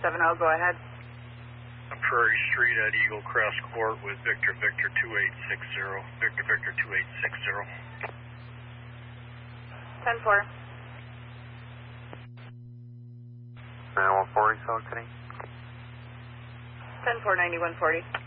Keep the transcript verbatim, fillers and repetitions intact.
seven zero, go ahead. Prairie Street at Eagle Crest Court with Victor Victor two eight six zero. Victor Victor two eight six zero. ten four. nine one forty, South City. ten four, ninety-one forty.